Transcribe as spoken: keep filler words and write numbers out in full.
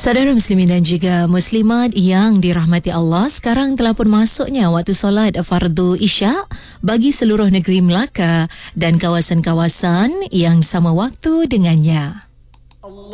Saudara muslimin dan juga muslimat yang dirahmati Allah, sekarang telah pun masuknya waktu solat fardu Isyak bagi seluruh negeri Melaka dan kawasan-kawasan yang sama waktu dengannya.